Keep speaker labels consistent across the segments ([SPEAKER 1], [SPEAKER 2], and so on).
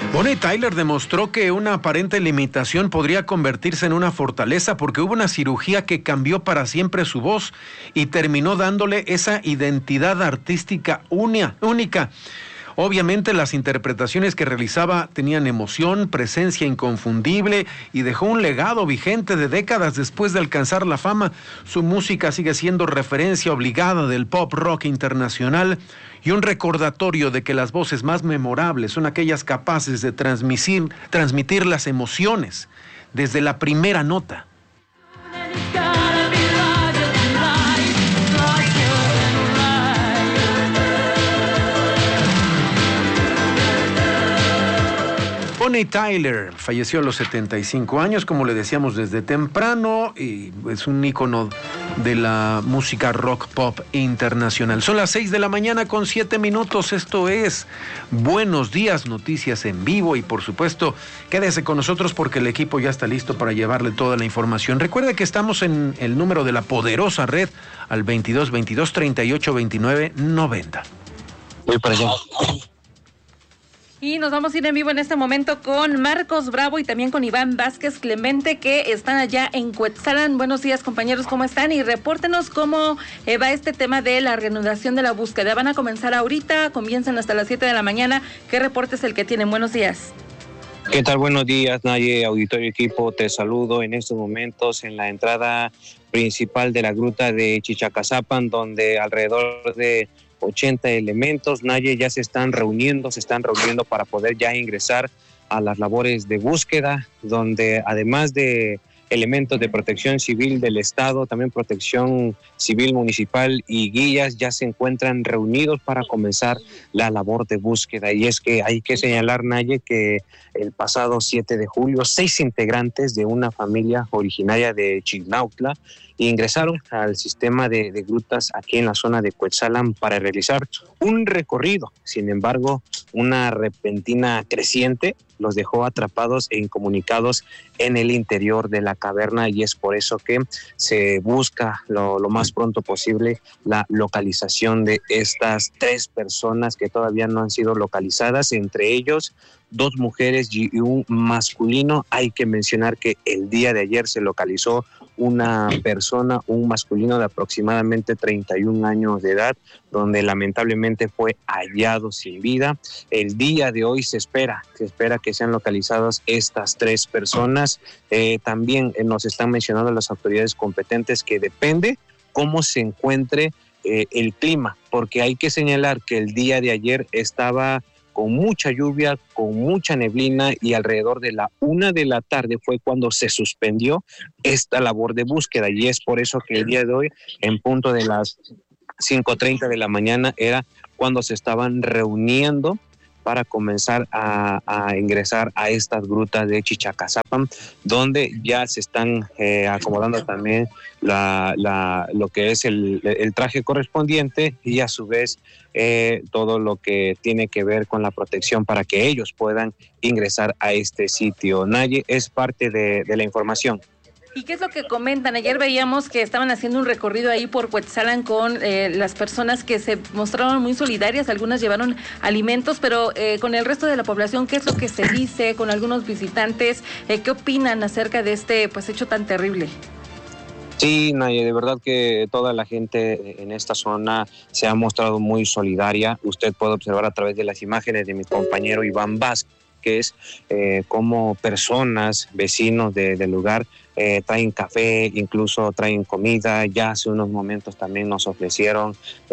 [SPEAKER 1] Bonnie Tyler demostró que una aparente limitación podría convertirse en una fortaleza porque hubo una cirugía que cambió para siempre su voz y terminó dándole esa identidad artística única. Obviamente las interpretaciones que realizaba tenían emoción, presencia inconfundible y dejó un legado vigente de décadas después de alcanzar la fama. Su música sigue siendo referencia obligada del pop rock internacional y un recordatorio de que las voces más memorables son aquellas capaces de transmitir las emociones desde la primera nota. Bonnie Tyler falleció a los 75 años, como le decíamos desde temprano, y es un ícono de la música rock pop internacional. Son las 6 de la mañana con 7 minutos. Esto es Buenos Días, noticias en vivo, y por supuesto, quédese con nosotros porque el equipo ya está listo para llevarle toda la información. Recuerde que estamos en el número de la poderosa red al 22 22 38 29 90.
[SPEAKER 2] Voy para allá.
[SPEAKER 3] Y nos vamos a ir en vivo en este momento con Marcos Bravo y también con Iván Vázquez Clemente, que están allá en Cuetzalan. Buenos días, compañeros, ¿cómo están? Y repórtenos cómo va este tema de la reanudación de la búsqueda. Van a comenzar ahorita, comienzan hasta las 7 de la mañana. ¿Qué reporte es el que tienen? Buenos días.
[SPEAKER 2] ¿Qué tal? Buenos días, Naye, auditorio, equipo. Te saludo en estos momentos en la entrada principal de la gruta de Chichacazapan, donde alrededor de 80 elementos, Naye, ya se están reuniendo para poder ya ingresar a las labores de búsqueda, donde además de elementos de protección civil del Estado, también protección civil municipal y guías ya se encuentran reunidos para comenzar la labor de búsqueda. Y es que hay que señalar, Naye, que el pasado 7 de julio, 6 integrantes de una familia originaria de Chignautla ingresaron al sistema de grutas aquí en la zona de Cuetzalan para realizar un recorrido. Sin embargo, una repentina creciente los dejó atrapados e incomunicados en el interior de la caverna, y es por eso que se busca lo más pronto posible la localización de estas 3 personas que todavía no han sido localizadas, entre ellos 2 mujeres y un masculino. Hay que mencionar que el día de ayer se localizó una persona, un masculino de aproximadamente 31 años de edad, donde lamentablemente fue hallado sin vida. El día de hoy se espera que sean localizadas estas 3 personas. También nos están mencionando las autoridades competentes que depende cómo se encuentre el clima, porque hay que señalar que el día de ayer estaba con mucha lluvia, con mucha neblina, y alrededor de la 1 de la tarde fue cuando se suspendió esta labor de búsqueda, y es por eso que el día de hoy, en punto de las 5:30 de la mañana, era cuando se estaban reuniendo para comenzar a ingresar a estas grutas de Chichacazapan, donde ya se están acomodando también lo que es el traje correspondiente, y a su vez todo lo que tiene que ver con la protección para que ellos puedan ingresar a este sitio. Naye, es parte de la información.
[SPEAKER 3] ¿Y qué es lo que comentan? Ayer veíamos que estaban haciendo un recorrido ahí por Cuetzalan con las personas que se mostraron muy solidarias, algunas llevaron alimentos, pero con el resto de la población, ¿qué es lo que se dice con algunos visitantes? ¿Qué opinan acerca de este hecho tan terrible?
[SPEAKER 2] Sí, Naye, de verdad que toda la gente en esta zona se ha mostrado muy solidaria. Usted puede observar a través de las imágenes de mi compañero Iván Vázquez cómo personas, vecinos del lugar, traen café, incluso traen comida. Ya hace unos momentos también nos ofrecieron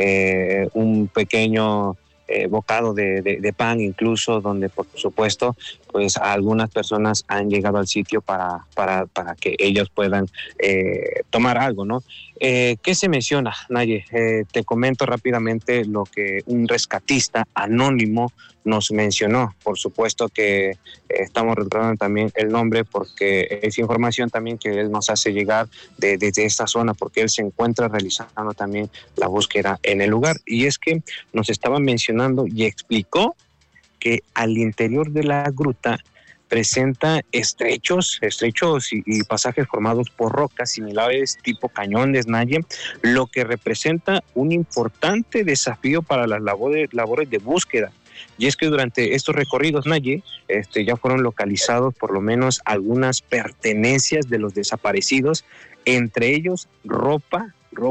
[SPEAKER 2] un pequeño bocado de pan, incluso, donde por supuesto pues algunas personas han llegado al sitio para que ellos puedan tomar algo, ¿no? ¿Qué se menciona, Naye? Te comento rápidamente lo que un rescatista anónimo nos mencionó. Por supuesto que estamos recordando también el nombre porque es información también que él nos hace llegar desde esta zona, porque él se encuentra realizando también la búsqueda en el lugar. Y es que nos estaban mencionando y explicó que al interior de la gruta presenta estrechos y pasajes formados por rocas similares tipo cañones, Naye, lo que representa un importante desafío para las labores de búsqueda. y es que durante estos recorridos, Naye, ya fueron localizados por lo menos algunas pertenencias de los desaparecidos, entre ellos ropa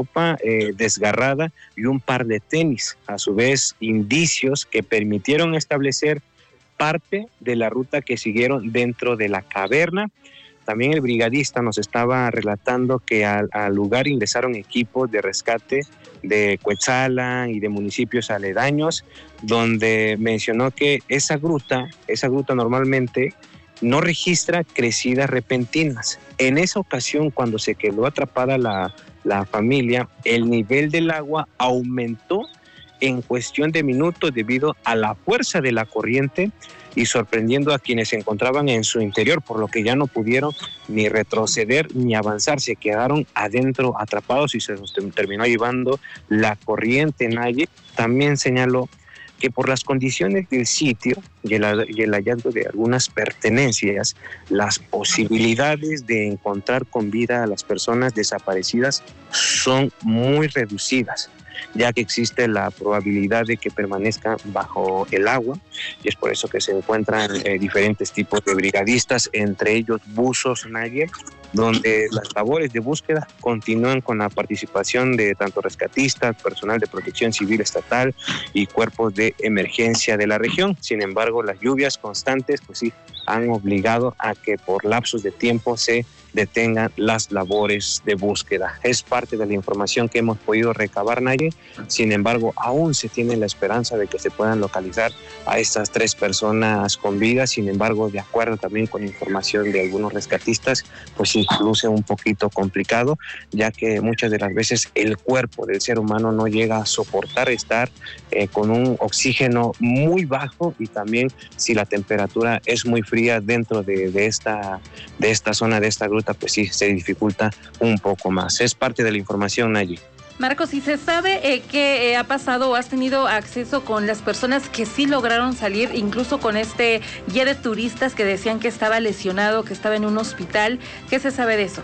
[SPEAKER 2] desgarrada y un par de tenis, a su vez indicios que permitieron establecer parte de la ruta que siguieron dentro de la caverna. También el brigadista nos estaba relatando que al lugar ingresaron equipos de rescate de Cuetzalan y de municipios aledaños, donde mencionó que esa gruta normalmente no registra crecidas repentinas. En esa ocasión, cuando se quedó atrapada la familia, el nivel del agua aumentó en cuestión de minutos debido a la fuerza de la corriente y sorprendiendo a quienes se encontraban en su interior, por lo que ya no pudieron ni retroceder ni avanzar, se quedaron adentro atrapados y se los terminó llevando la corriente. Naye también señaló que por las condiciones del sitio y el hallazgo de algunas pertenencias, las posibilidades de encontrar con vida a las personas desaparecidas son muy reducidas, ya que existe la probabilidad de que permanezcan bajo el agua, y es por eso que se encuentran diferentes tipos de brigadistas, entre ellos buzos, Naye, donde las labores de búsqueda continúan con la participación de tanto rescatistas, personal de protección civil estatal y cuerpos de emergencia de la región. Sin embargo, las lluvias constantes, pues sí, han obligado a que por lapsos de tiempo se detengan las labores de búsqueda. Es parte de la información que hemos podido recabar, Naye. Sin embargo, aún se tiene la esperanza de que se puedan localizar a estas 3 personas con vida. Sin embargo, de acuerdo también con información de algunos rescatistas, pues sí, luce un poquito complicado, ya que muchas de las veces el cuerpo del ser humano no llega a soportar estar con un oxígeno muy bajo, y también si la temperatura es muy fría dentro de esta zona, de esta gruta, pues sí, se dificulta un poco más. Es parte de la información allí.
[SPEAKER 3] Marcos, ¿y se sabe qué ha pasado o has tenido acceso con las personas que sí lograron salir, incluso con este guía de turistas que decían que estaba lesionado, que estaba en un hospital? ¿Qué se sabe de eso?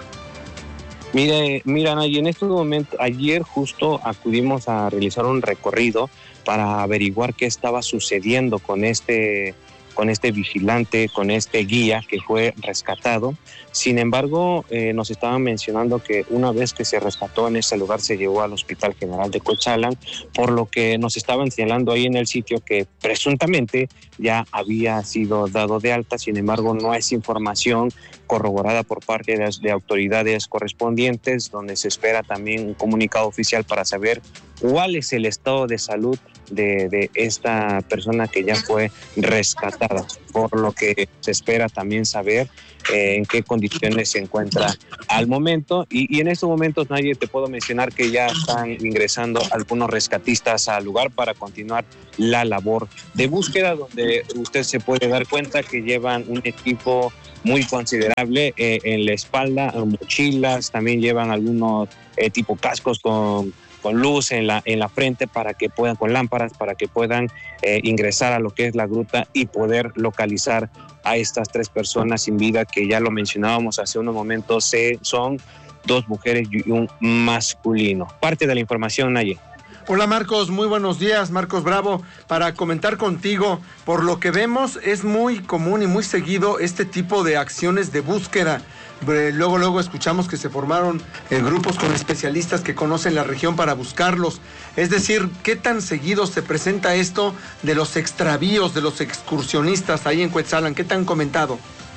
[SPEAKER 2] Mira, Naye, en estos momentos, ayer justo acudimos a realizar un recorrido para averiguar qué estaba sucediendo con este vigilante, con este guía que fue rescatado. Sin embargo, nos estaban mencionando que una vez que se rescató en ese lugar se llevó al Hospital General de Cuetzalan, por lo que nos estaban señalando ahí en el sitio que presuntamente ya había sido dado de alta. Sin embargo, no es información corroborada por parte de autoridades correspondientes, donde se espera también un comunicado oficial para saber cuál es el estado de salud de esta persona que ya fue rescatada, por lo que se espera también saber en qué condiciones se encuentra al momento. Y en estos momentos, Naye, te puedo mencionar que ya están ingresando algunos rescatistas al lugar para continuar la labor de búsqueda, donde usted se puede dar cuenta que llevan un equipo muy considerable en la espalda, mochilas, también llevan algunos tipo cascos con luz en la frente para que puedan, con lámparas, para que puedan ingresar a lo que es la gruta y poder localizar a estas 3 personas sin vida, que ya lo mencionábamos hace unos momentos, son 2 mujeres y un masculino. Parte de la información, Naye.
[SPEAKER 4] Hola Marcos, muy buenos días, Marcos Bravo, para comentar contigo. Por lo que vemos, es muy común y muy seguido este tipo de acciones de búsqueda. Luego escuchamos que se formaron grupos con especialistas que conocen la región para buscarlos. Es decir, ¿qué tan seguido se presenta esto de los extravíos, de los excursionistas ahí en Cuetzalan? ¿Qué te han comentado?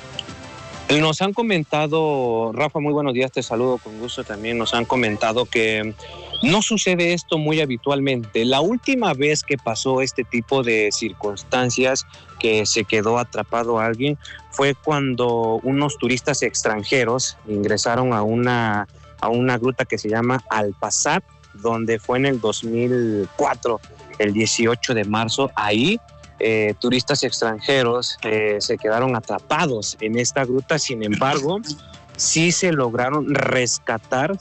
[SPEAKER 2] Nos han comentado, Rafa, muy buenos días, te saludo con gusto también. Nos han comentado que no sucede esto muy habitualmente. La última vez que pasó este tipo de circunstancias, que se quedó atrapado alguien, fue cuando unos turistas extranjeros ingresaron a una gruta que se llama Alpazar, donde fue en el 2004, el 18 de marzo. Ahí turistas extranjeros se quedaron atrapados en esta gruta. Sin embargo, sí se lograron rescatar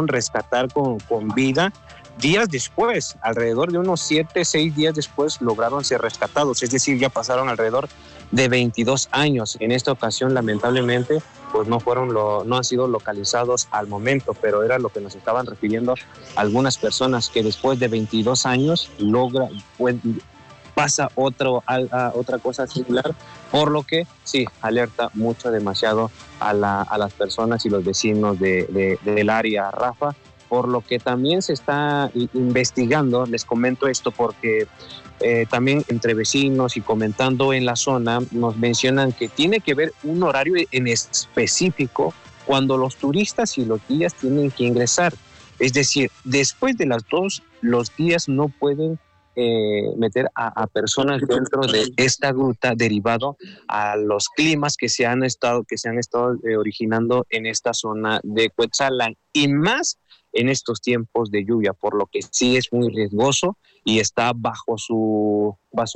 [SPEAKER 2] con vida. Días después, alrededor de unos 7-6 días después, lograron ser rescatados. Es decir, ya pasaron alrededor de 22 años. En esta ocasión, lamentablemente, pues no han sido localizados al momento, pero era lo que nos estaban refiriendo algunas personas, que después de 22 años pasa otra cosa similar, por lo que sí, alerta demasiado a las personas y los vecinos del área, Rafa, por lo que también se está investigando. Les comento esto porque también entre vecinos y comentando en la zona nos mencionan que tiene que ver un horario en específico cuando los turistas y los guías tienen que ingresar. Es decir, después de las 2, los guías no pueden meter a personas dentro de esta gruta, derivado a los climas que se han estado originando en esta zona de Cuetzalan, y más en estos tiempos de lluvia, por lo que sí es muy riesgoso y está bajo su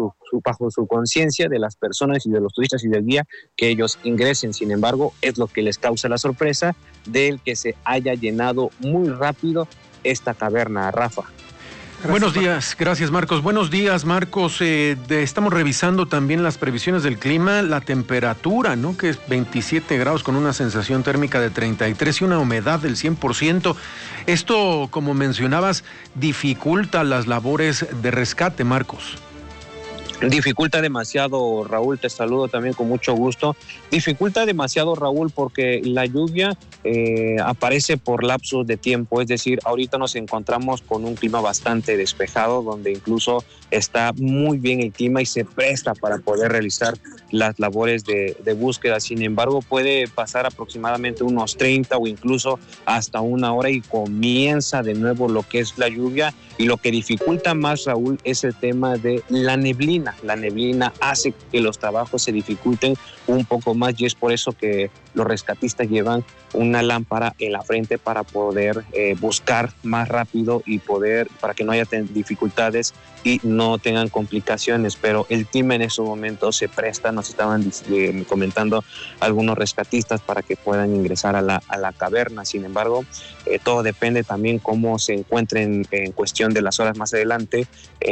[SPEAKER 2] conciencia de las personas y de los turistas y del guía que ellos ingresen. Sin embargo, es lo que les causa la sorpresa del que se haya llenado muy rápido esta caverna, Rafa.
[SPEAKER 1] Buenos días, gracias Marcos. Buenos días Marcos, estamos revisando también las previsiones del clima, la temperatura, ¿no? Que es 27 grados con una sensación térmica de 33 y una humedad del 100%. Esto, como mencionabas, dificulta las labores de rescate, Marcos.
[SPEAKER 2] Dificulta demasiado, Raúl, te saludo también con mucho gusto. Dificulta demasiado, Raúl, porque la lluvia aparece por lapsos de tiempo, es decir, ahorita nos encontramos con un clima bastante despejado, donde incluso está muy bien el clima y se presta para poder realizar las labores de búsqueda. Sin embargo, puede pasar aproximadamente unos 30 o incluso hasta una hora y comienza de nuevo lo que es la lluvia, y lo que dificulta más, Raúl, es el tema de la neblina. La neblina hace que los trabajos se dificulten un poco más, y es por eso que los rescatistas llevan una lámpara en la frente para poder buscar más rápido y para que no haya dificultades y no tengan complicaciones. Pero el clima en esos momentos se presta, nos estaban comentando algunos rescatistas, para que puedan ingresar a la caverna. Sin embargo, todo depende también cómo se encuentren en cuestión de las horas más adelante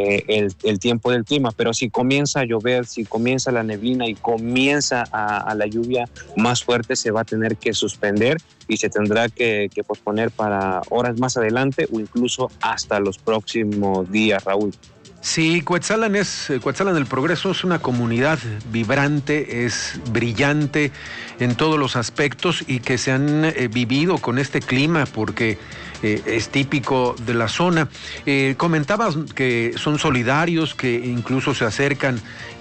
[SPEAKER 2] el tiempo del clima. Pero si comienza a llover, si comienza la neblina y comienza a la lluvia más fuerte, se va a tener que suspender y se tendrá que posponer para horas más adelante o incluso hasta los próximos días, Raúl.
[SPEAKER 1] Sí, Cuetzalan del Progreso es una comunidad vibrante, es brillante en todos los aspectos, y que se han vivido con este clima porque es típico de la zona. Comentabas que son solidarios, que incluso se acercan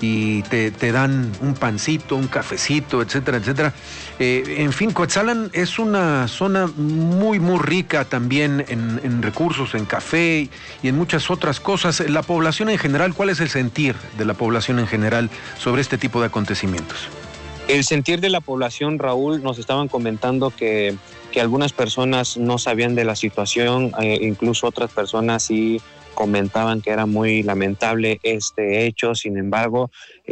[SPEAKER 1] y te dan un pancito, un cafecito, etcétera, etcétera. En fin, Cuetzalan es una zona muy, muy rica también en recursos, en café y en muchas otras cosas. La población en general, ¿cuál es el sentir de la población en general sobre este tipo de acontecimientos?
[SPEAKER 2] El sentir de la población, Raúl, nos estaban comentando que algunas personas no sabían de la situación, incluso otras personas sí comentaban que era muy lamentable este hecho. Sin embargo,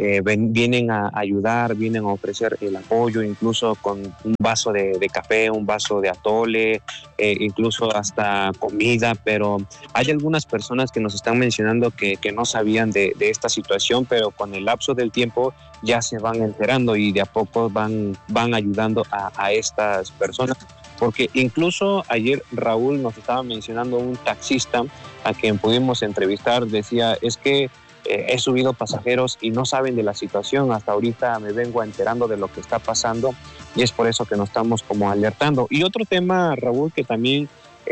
[SPEAKER 2] vienen a ayudar, vienen a ofrecer el apoyo, incluso con un vaso de café, un vaso de atole, incluso hasta comida. Pero hay algunas personas que nos están mencionando que no sabían de esta situación, pero con el lapso del tiempo ya se van enterando y de a poco van ayudando a estas personas. Porque incluso ayer, Raúl, nos estaba mencionando un taxista a quien pudimos entrevistar, decía, es que he subido pasajeros y no saben de la situación, hasta ahorita me vengo enterando de lo que está pasando, y es por eso que nos estamos como alertando. Y otro tema, Raúl, que también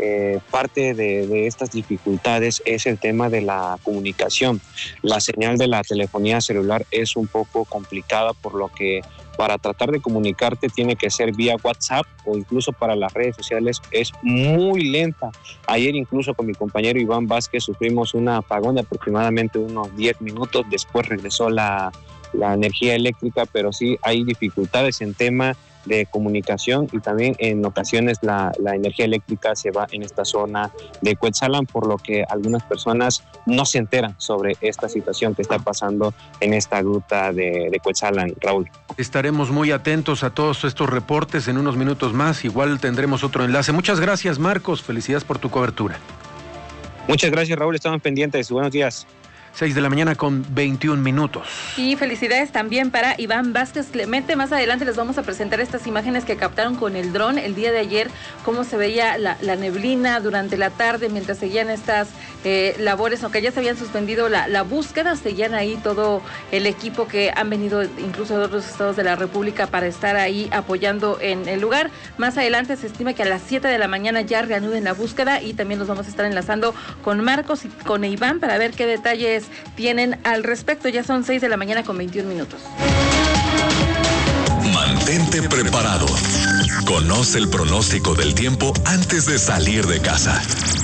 [SPEAKER 2] parte de estas dificultades es el tema de la comunicación. La señal de la telefonía celular es un poco complicada, por lo que para tratar de comunicarte tiene que ser vía WhatsApp o incluso para las redes sociales es muy lenta. Ayer incluso con mi compañero Iván Vázquez sufrimos un apagón de aproximadamente unos 10 minutos, después regresó la energía eléctrica, pero sí hay dificultades en tema de comunicación, y también en ocasiones la energía eléctrica se va en esta zona de Cuetzalan, por lo que algunas personas no se enteran sobre esta situación que está pasando en esta gruta de Cuetzalan, Raúl.
[SPEAKER 1] Estaremos muy atentos a todos estos reportes en unos minutos más, igual tendremos otro enlace. Muchas gracias, Marcos, felicidades por tu cobertura.
[SPEAKER 2] Muchas gracias, Raúl, estamos pendientes, buenos días.
[SPEAKER 1] 6 de la mañana con 21 minutos.
[SPEAKER 3] Y felicidades también para Iván Vázquez Clemente. Más adelante les vamos a presentar estas imágenes que captaron con el dron el día de ayer, cómo se veía la neblina durante la tarde mientras seguían estas labores, aunque ya se habían suspendido la búsqueda, seguían ahí todo el equipo que han venido incluso de otros estados de la República para estar ahí apoyando en el lugar. Más adelante se estima que a las 7 de la mañana ya reanuden la búsqueda y también nos vamos a estar enlazando con Marcos y con Iván para ver qué detalles tienen al respecto. Ya son 6 de la mañana con 21 minutos.
[SPEAKER 5] Mantente preparado. Conoce el pronóstico del tiempo antes de salir de casa.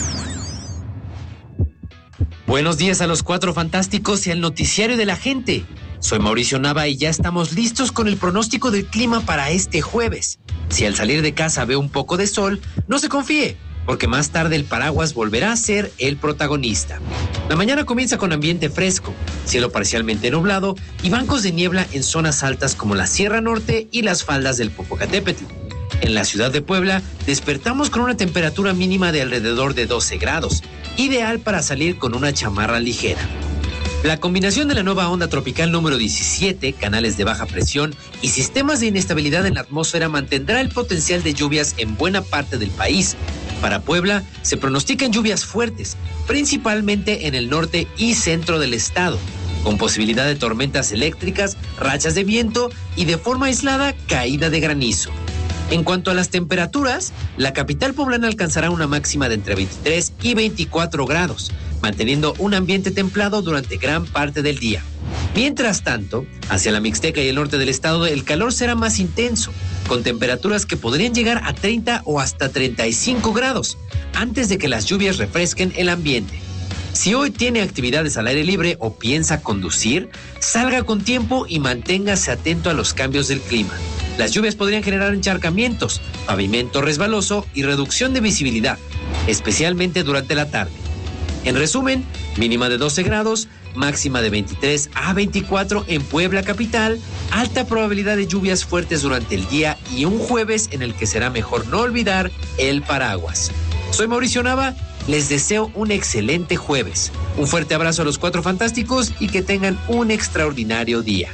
[SPEAKER 6] Buenos días a los 4 fantásticos y al noticiario de la gente. Soy Mauricio Nava y ya estamos listos con el pronóstico del clima para este jueves. Si al salir de casa ve un poco de sol, no se confíe, porque más tarde el paraguas volverá a ser el protagonista. La mañana comienza con ambiente fresco, cielo parcialmente nublado y bancos de niebla en zonas altas como la Sierra Norte y las faldas del Popocatépetl. En la ciudad de Puebla, despertamos con una temperatura mínima de alrededor de 12 grados, ideal para salir con una chamarra ligera. La combinación de la nueva onda tropical número 17, canales de baja presión y sistemas de inestabilidad en la atmósfera mantendrá el potencial de lluvias en buena parte del país. Para Puebla se pronostican lluvias fuertes, principalmente en el norte y centro del estado, con posibilidad de tormentas eléctricas, rachas de viento y de forma aislada caída de granizo. En cuanto a las temperaturas, la capital poblana alcanzará una máxima de entre 23 y 24 grados, manteniendo un ambiente templado durante gran parte del día. Mientras tanto, hacia la Mixteca y el norte del estado, el calor será más intenso, con temperaturas que podrían llegar a 30 o hasta 35 grados, antes de que las lluvias refresquen el ambiente. Si hoy tiene actividades al aire libre o piensa conducir, salga con tiempo y manténgase atento a los cambios del clima. Las lluvias podrían generar encharcamientos, pavimento resbaloso y reducción de visibilidad, especialmente durante la tarde. En resumen, mínima de 12 grados, máxima de 23 a 24 en Puebla capital, alta probabilidad de lluvias fuertes durante el día y un jueves en el que será mejor no olvidar el paraguas. Soy Mauricio Nava, les deseo un excelente jueves. Un fuerte abrazo a los 4 fantásticos y que tengan un extraordinario día.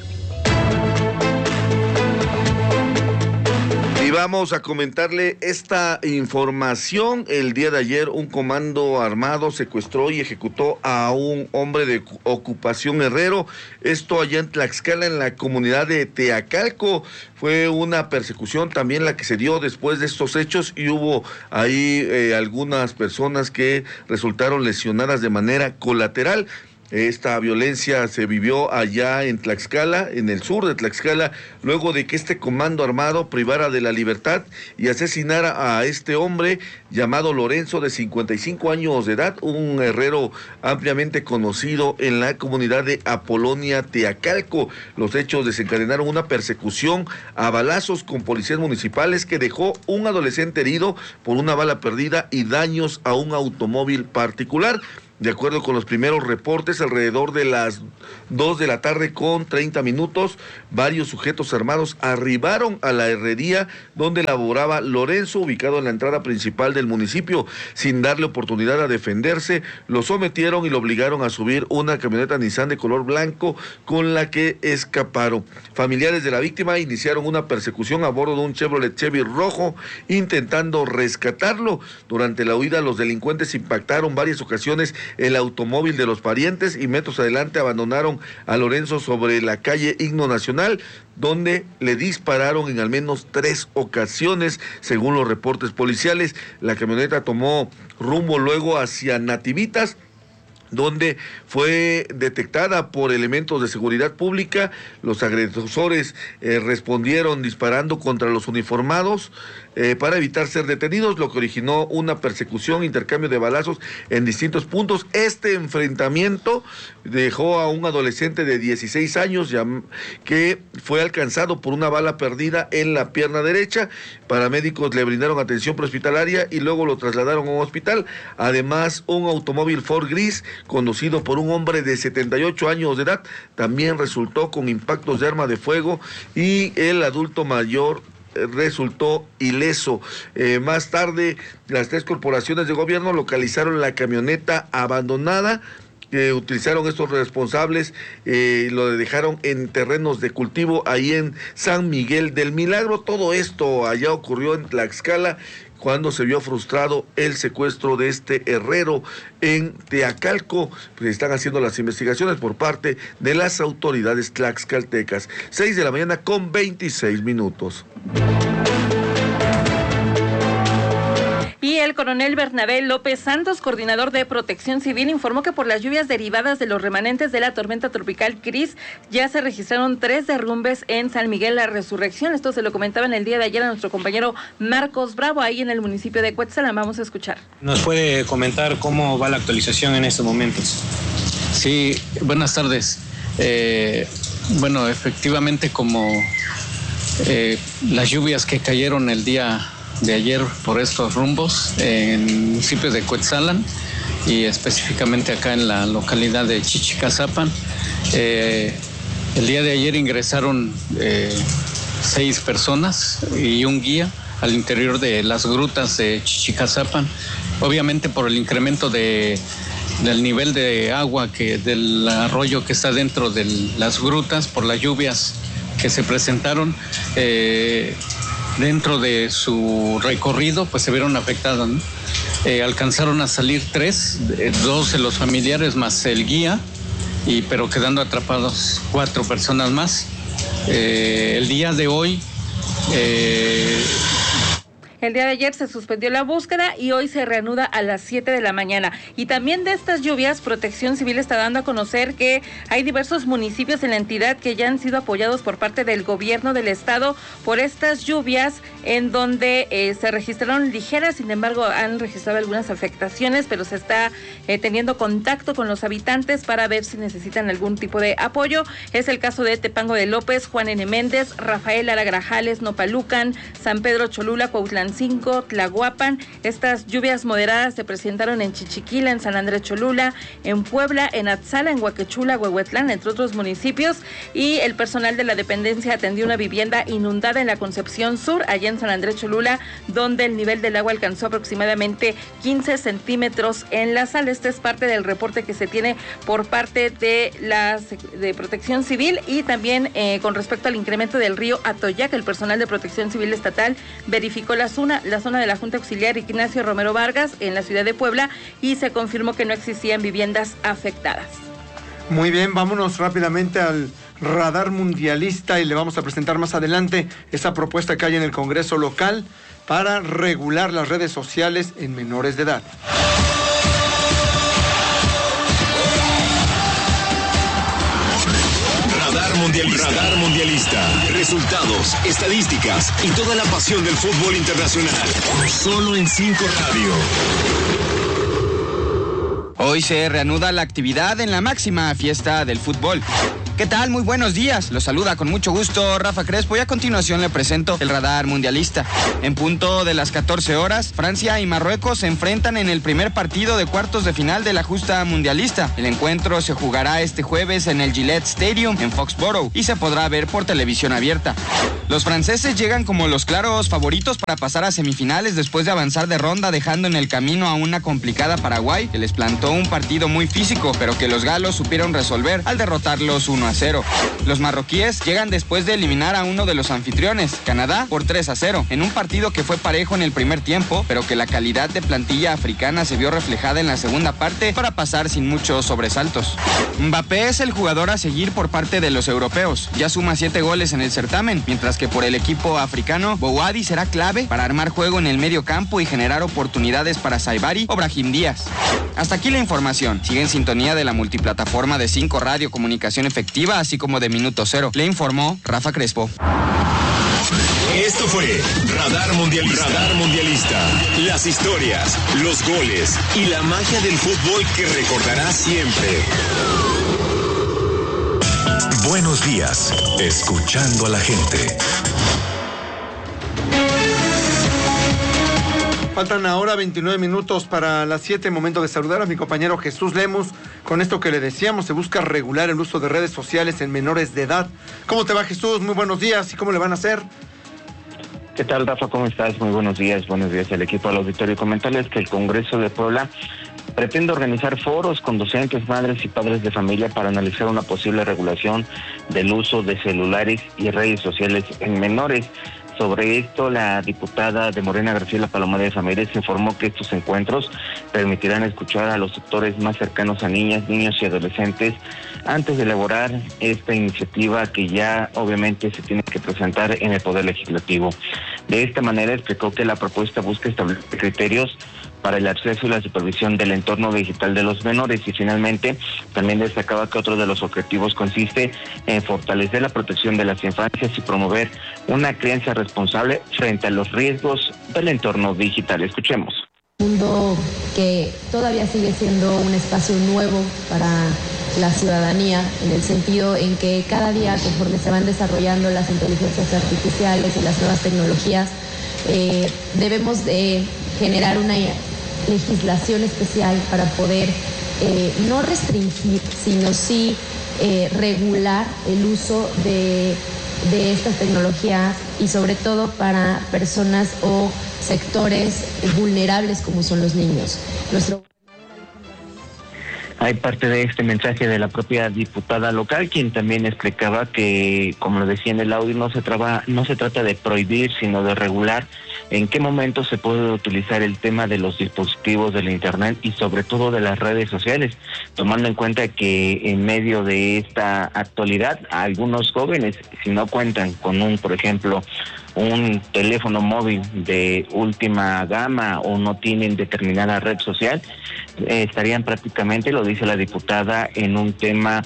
[SPEAKER 7] Vamos a comentarle esta información. El día de ayer un comando armado secuestró y ejecutó a un hombre de ocupación herrero. Esto allá en Tlaxcala, en la comunidad de Teacalco. Fue una persecución también la que se dio después de estos hechos y hubo ahí algunas personas que resultaron lesionadas de manera colateral. Esta violencia se vivió allá en Tlaxcala, en el sur de Tlaxcala, luego de que este comando armado privara de la libertad y asesinara a este hombre llamado Lorenzo, de 55 años de edad, un herrero ampliamente conocido en la comunidad de Apolonia, Teacalco. Los hechos desencadenaron una persecución a balazos con policías municipales que dejó un adolescente herido por una bala perdida y daños a un automóvil particular. De acuerdo con los primeros reportes, alrededor de las 2 de la tarde con 30 minutos, varios sujetos armados arribaron a la herrería donde laboraba Lorenzo, ubicado en la entrada principal del municipio. Sin darle oportunidad a defenderse, lo sometieron y lo obligaron a subir una camioneta Nissan de color blanco con la que escaparon. Familiares de la víctima iniciaron una persecución a bordo de un Chevrolet Chevy rojo, intentando rescatarlo. Durante la huida, los delincuentes impactaron varias ocasiones el automóvil de los parientes y metros adelante abandonaron a Lorenzo sobre la calle Himno Nacional, donde le dispararon en al menos 3 ocasiones, según los reportes policiales. La camioneta tomó rumbo luego hacia Nativitas, donde fue detectada por elementos de seguridad pública. Los agresores respondieron disparando contra los uniformados para evitar ser detenidos, lo que originó una persecución, intercambio de balazos en distintos puntos. Este enfrentamiento dejó a un adolescente de 16 años que fue alcanzado por una bala perdida en la pierna derecha. Paramédicos le brindaron atención prehospitalaria y luego lo trasladaron a un hospital. Además, un automóvil Ford gris conducido por un hombre de 78 años de edad también resultó con impactos de arma de fuego y el adulto mayor resultó ileso. Más tarde, las 3 corporaciones de gobierno localizaron la camioneta abandonada que utilizaron estos responsables, lo dejaron en terrenos de cultivo ahí en San Miguel del Milagro. Todo esto allá ocurrió en Tlaxcala, cuando se vio frustrado el secuestro de este herrero en Teacalco. Pues están haciendo las investigaciones por parte de las autoridades tlaxcaltecas. 6:00 a.m. con 26 minutos.
[SPEAKER 3] Y el coronel Bernabé López Santos, coordinador de Protección Civil, informó que por las lluvias derivadas de los remanentes de la tormenta tropical Cris, ya se registraron 3 derrumbes en San Miguel La Resurrección. Esto se lo comentaba en el día de ayer a nuestro compañero Marcos Bravo, ahí en el municipio de Cuetzalan. Vamos a escuchar.
[SPEAKER 8] ¿Nos puede comentar cómo va la actualización en estos momentos?
[SPEAKER 9] Sí, buenas tardes. Bueno, efectivamente, como las lluvias que cayeron el día de ayer por estos rumbos en el municipio de Cuetzalan y específicamente acá en la localidad de Chichicazapan. El día de ayer ingresaron 6 personas y un guía al interior de las grutas de Chichicazapan, obviamente por el incremento del nivel de agua del arroyo que está dentro de las grutas, por las lluvias que se presentaron. Dentro de su recorrido, pues se vieron afectadas, ¿no? Alcanzaron a salir 3, 2 de los familiares más el guía, pero quedando atrapados 4 personas más. El día de hoy...
[SPEAKER 3] El día de ayer se suspendió la búsqueda y hoy se reanuda a las 7 de la mañana. Y también de estas lluvias, Protección Civil está dando a conocer que hay diversos municipios en la entidad que ya han sido apoyados por parte del gobierno del estado por estas lluvias, en donde se registraron ligeras, sin embargo han registrado algunas afectaciones, pero se está teniendo contacto con los habitantes para ver si necesitan algún tipo de apoyo. Es el caso de Tepango de López, Juan N. Méndez, Rafael Aragrajales, Nopalucan, San Pedro Cholula, Cuautlancingo, Tlahuapan. Estas lluvias moderadas se presentaron en Chichiquila, en San Andrés Cholula, en Puebla, en Atzala, en Huaquechula, Huehuetlán, entre otros municipios, y el personal de la dependencia atendió una vivienda inundada en la Concepción Sur, allá en San Andrés Cholula, donde el nivel del agua alcanzó aproximadamente 15 centímetros en la sala. Este es parte del reporte que se tiene por parte de Protección Civil, y también con respecto al incremento del río Atoyac, el personal de Protección Civil estatal verificó la zona de la Junta Auxiliar Ignacio Romero Vargas en la ciudad de Puebla, y se confirmó que no existían viviendas afectadas.
[SPEAKER 4] Muy bien, vámonos rápidamente al radar mundialista y le vamos a presentar más adelante esa propuesta que hay en el Congreso local para regular las redes sociales en menores de edad.
[SPEAKER 5] Radar Mundialista. Resultados, estadísticas y toda la pasión del fútbol internacional. Solo en 5 Radio.
[SPEAKER 10] Hoy se reanuda la actividad en la máxima fiesta del fútbol. ¿Qué tal? Muy buenos días. Los saluda con mucho gusto Rafa Crespo y a continuación le presento el radar mundialista. En punto de las 14 horas, Francia y Marruecos se enfrentan en el primer partido de cuartos de final de la justa mundialista. El encuentro se jugará este jueves en el Gillette Stadium en Foxborough y se podrá ver por televisión abierta. Los franceses llegan como los claros favoritos para pasar a semifinales después de avanzar de ronda, dejando en el camino a una complicada Paraguay que les plantó un partido muy físico, pero que los galos supieron resolver al derrotarlos 1-0. Los marroquíes llegan después de eliminar a uno de los anfitriones, Canadá, por 3-0, en un partido que fue parejo en el primer tiempo, pero que la calidad de plantilla africana se vio reflejada en la segunda parte para pasar sin muchos sobresaltos. Mbappé es el jugador a seguir por parte de los europeos, ya suma 7 goles en el certamen, mientras que por el equipo africano, Bouhaddi será clave para armar juego en el medio campo y generar oportunidades para Saibari o Brahim Díaz. Hasta aquí la información. Sigue en sintonía de la multiplataforma de 5 Radio Comunicación Efectiva, así como de Minuto Cero. Le informó Rafa Crespo.
[SPEAKER 5] Esto fue Radar Mundialista. Radar Mundialista. Las historias, los goles y la magia del fútbol que recordarás siempre. Buenos días. Escuchando a la gente.
[SPEAKER 4] Faltan ahora 29 minutos para las 7, momento de saludar a mi compañero Jesús Lemus. Con esto que le decíamos, se busca regular el uso de redes sociales en menores de edad. ¿Cómo te va, Jesús? Muy buenos días. ¿Y cómo le van a hacer?
[SPEAKER 11] ¿Qué tal, Rafa? ¿Cómo estás? Muy buenos días al equipo del auditorio. Comentarles que el Congreso de Puebla pretende organizar foros con docentes, madres y padres de familia para analizar una posible regulación del uso de celulares y redes sociales en menores. Sobre esto, la diputada de Morena, Graciela Palomares Ramírez, informó que estos encuentros permitirán escuchar a los sectores más cercanos a niñas, niños y adolescentes antes de elaborar esta iniciativa que ya obviamente se tiene que presentar en el Poder Legislativo. De esta manera explicó que la propuesta busca establecer criterios para el acceso y la supervisión del entorno digital de los menores, y finalmente también destacaba que otro de los objetivos consiste en fortalecer la protección de las infancias y promover una crianza responsable frente a los riesgos del entorno digital. Escuchemos.
[SPEAKER 12] Un mundo que todavía sigue siendo un espacio nuevo para la ciudadanía, en el sentido en que cada día, conforme se van desarrollando las inteligencias artificiales y las nuevas tecnologías, debemos de generar una legislación especial para poder no restringir, sino sí regular el uso de estas tecnologías, y sobre todo para personas o sectores vulnerables como son los niños.
[SPEAKER 11] Hay parte de este mensaje de la propia diputada local, quien también explicaba que, como lo decía en el audio, no se trata de prohibir, sino de regular en qué momento se puede utilizar el tema de los dispositivos del Internet y sobre todo de las redes sociales, tomando en cuenta que en medio de esta actualidad, algunos jóvenes, si no cuentan con por ejemplo, un teléfono móvil de última gama o no tienen determinada red social, estarían prácticamente, lo dice la diputada, en un tema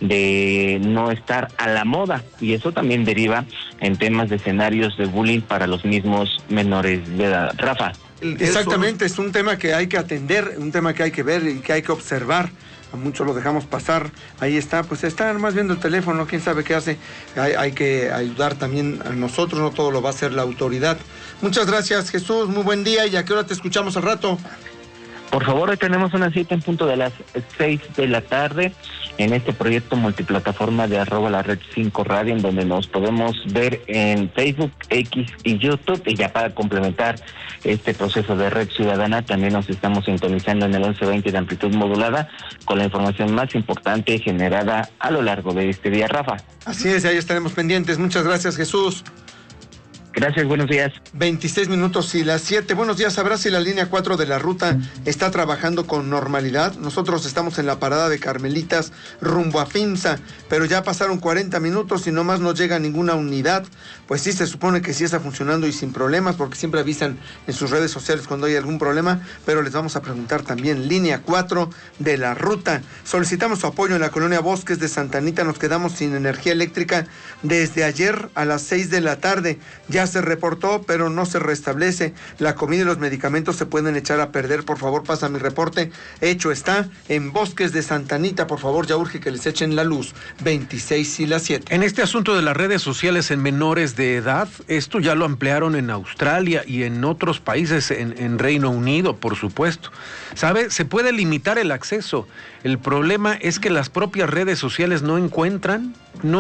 [SPEAKER 11] de no estar a la moda, y eso también deriva en temas de escenarios de bullying para los mismos menores de edad. Rafa.
[SPEAKER 4] Exactamente, es un tema que hay que atender, un tema que hay que ver y que hay que observar. A muchos lo dejamos pasar, ahí está, pues está nomás viendo el teléfono, quién sabe qué hace. Hay que ayudar también a nosotros, no todo lo va a hacer la autoridad. Muchas gracias, Jesús, muy buen día, y a qué hora te escuchamos al rato.
[SPEAKER 11] Por favor, hoy tenemos una cita en punto de las 6 de la tarde en este proyecto multiplataforma de @la-red5 radio, en donde nos podemos ver en Facebook, X y YouTube. Y ya para complementar este proceso de Red Ciudadana, también nos estamos sintonizando en el 1120 de amplitud modulada con la información más importante generada a lo largo de este día, Rafa.
[SPEAKER 4] Así es, ahí estaremos pendientes. Muchas gracias, Jesús.
[SPEAKER 11] Gracias, buenos días.
[SPEAKER 4] 26 minutos y las 7. Buenos días. ¿Sabrás si la línea 4 de la ruta está trabajando con normalidad? Nosotros estamos en la parada de Carmelitas rumbo a Finza, pero ya pasaron 40 minutos y nomás no llega ninguna unidad. Pues sí, se supone que sí está funcionando y sin problemas, porque siempre avisan en sus redes sociales cuando hay algún problema, pero les vamos a preguntar también. Línea 4 de la ruta. Solicitamos su apoyo en la colonia Bosques de Santa Anita. Nos quedamos sin energía eléctrica desde ayer a las 6 de la tarde. Ya se reportó, pero no se restablece. La comida y los medicamentos se pueden echar a perder. Por favor, pasa mi reporte. Hecho está en Bosques de Santa Anita. Por favor, ya urge que les echen la luz. 26 y las 7.
[SPEAKER 1] En este asunto de las redes sociales en menores de edad, esto ya lo ampliaron en Australia y en otros países, en Reino Unido, por supuesto. ¿Sabe? Se puede limitar el acceso. El problema es que las propias redes sociales no encuentran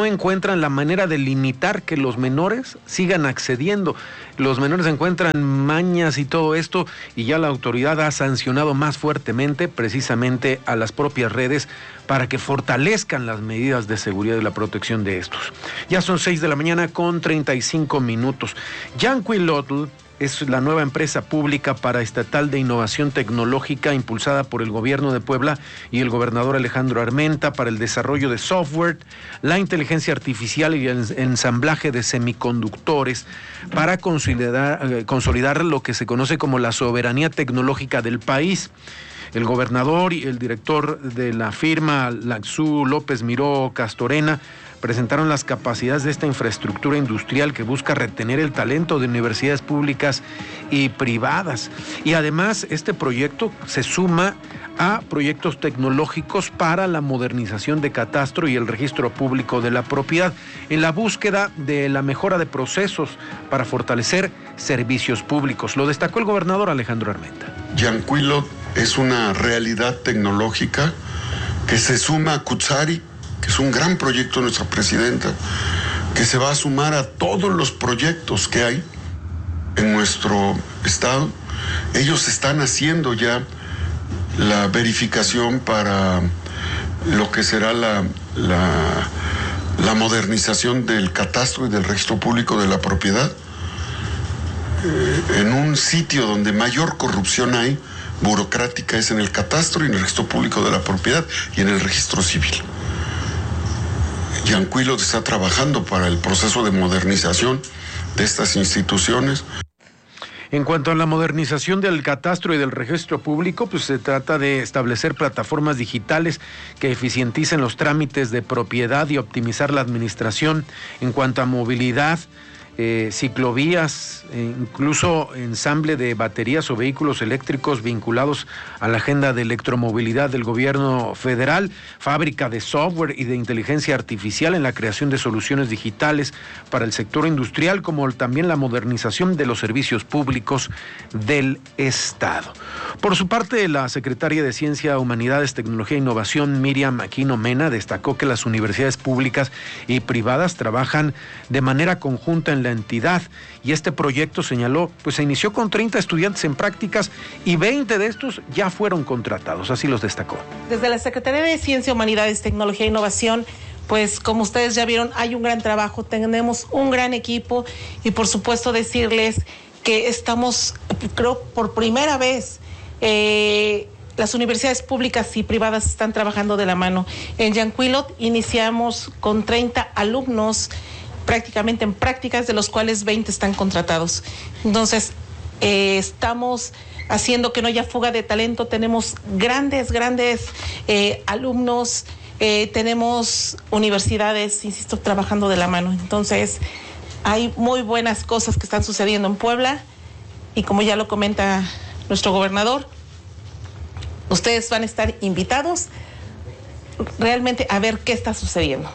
[SPEAKER 1] la manera de limitar que los menores sigan accediendo. Los menores encuentran mañas y todo esto, y ya la autoridad ha sancionado más fuertemente precisamente a las propias redes para que fortalezcan las medidas de seguridad y la protección de estos. Ya son 6 de la mañana con 35 minutos. Yanquilotl es la nueva empresa pública paraestatal de innovación tecnológica impulsada por el gobierno de Puebla y el gobernador Alejandro Armenta para el desarrollo de software, la inteligencia artificial y el ensamblaje de semiconductores para consolidar lo que se conoce como la soberanía tecnológica del país. El gobernador y el director de la firma, Laxú López Miró Castorena, presentaron las capacidades de esta infraestructura industrial que busca retener el talento de universidades públicas y privadas. Y además, este proyecto se suma a proyectos tecnológicos para la modernización de catastro y el registro público de la propiedad, en la búsqueda de la mejora de procesos para fortalecer servicios públicos. Lo destacó el gobernador Alejandro Armenta.
[SPEAKER 13] Yanquilotl es una realidad tecnológica que se suma a Cutzari, que es un gran proyecto de nuestra presidenta, que se va a sumar a todos los proyectos que hay en nuestro estado. Ellos están haciendo ya la verificación para lo que será la modernización del catastro y del registro público de la propiedad, en un sitio donde mayor corrupción hay, burocrática, es en el catastro y en el registro público de la propiedad y en el registro civil. Yancuilot está trabajando para el proceso de modernización de estas instituciones.
[SPEAKER 1] En cuanto a la modernización del catastro y del registro público, pues se trata de establecer plataformas digitales que eficienticen los trámites de propiedad y optimizar la administración. En cuanto a movilidad, ciclovías, incluso ensamble de baterías o vehículos eléctricos vinculados a la agenda de electromovilidad del gobierno federal, fábrica de software y de inteligencia artificial en la creación de soluciones digitales para el sector industrial, como también la modernización de los servicios públicos del Estado. Por su parte, la secretaria de Ciencia, Humanidades, Tecnología e Innovación, Miriam Aquino Mena, destacó que las universidades públicas y privadas trabajan de manera conjunta en la entidad, y este proyecto, señaló, pues se inició con 30 estudiantes en prácticas y 20 de estos ya fueron contratados, así los destacó.
[SPEAKER 14] Desde la Secretaría de Ciencia, Humanidades, Tecnología e Innovación, pues como ustedes ya vieron, hay un gran trabajo, tenemos un gran equipo y por supuesto decirles que estamos, creo, por primera vez, las universidades públicas y privadas están trabajando de la mano. En Yancuilot iniciamos con 30 alumnos prácticamente en prácticas, de los cuales 20 están contratados. Entonces, estamos haciendo que no haya fuga de talento. Tenemos grandes alumnos, tenemos universidades, insisto, trabajando de la mano. Entonces, hay muy buenas cosas que están sucediendo en Puebla y como ya lo comenta nuestro gobernador, ustedes van a estar invitados realmente a ver qué está sucediendo.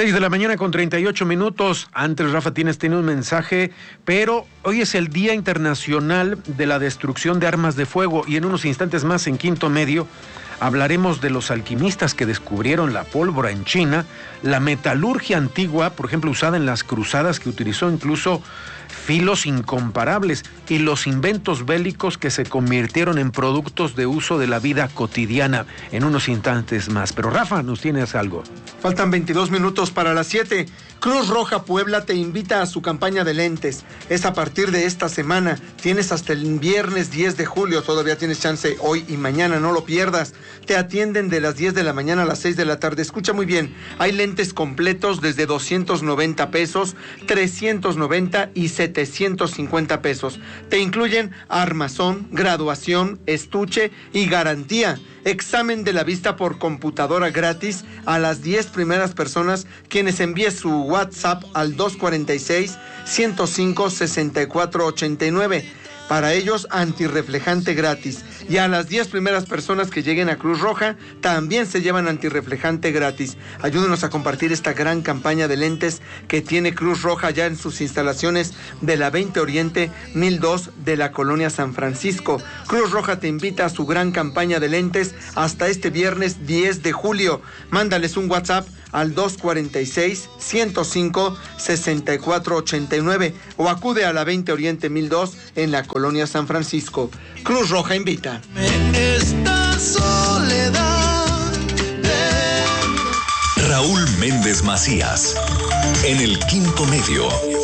[SPEAKER 1] 6:38 a.m. Antes, Rafa, tienes un mensaje, pero hoy es el Día Internacional de la Destrucción de Armas de Fuego y en unos instantes más, en Quinto Medio, hablaremos de los alquimistas que descubrieron la pólvora en China, la metalurgia antigua, por ejemplo, usada en las cruzadas, que utilizó incluso filos incomparables, y los inventos bélicos que se convirtieron en productos de uso de la vida cotidiana, en unos instantes más. Pero Rafa, ¿nos tienes algo?
[SPEAKER 4] Faltan 22 minutos para las 7. Cruz Roja Puebla te invita a su campaña de lentes. Es a partir de esta semana. Tienes hasta el viernes 10 de julio. Todavía tienes chance hoy y mañana. No lo pierdas. Te atienden de las 10 de la mañana a las 6 de la tarde. Escucha muy bien. Hay lentes completos desde 290 pesos, 390 y 750 pesos. Te incluyen armazón, graduación, estuche y garantía. Examen de la vista por computadora gratis a las 10 primeras personas quienes envíen su WhatsApp al 246-105-6489. Para ellos, antirreflejante gratis. Y a las 10 primeras personas que lleguen a Cruz Roja, también se llevan antirreflejante gratis. Ayúdenos a compartir esta gran campaña de lentes que tiene Cruz Roja ya en sus instalaciones de la 20 Oriente 1002 de la Colonia San Francisco. Cruz Roja te invita a su gran campaña de lentes hasta este viernes 10 de julio. Mándales un WhatsApp al 246-105-6489 o acude a la 20 Oriente 1002 en la Colonia San Francisco. Cruz Roja invita.
[SPEAKER 5] Esta soledad Raúl Méndez Macías, en el Quinto Medio.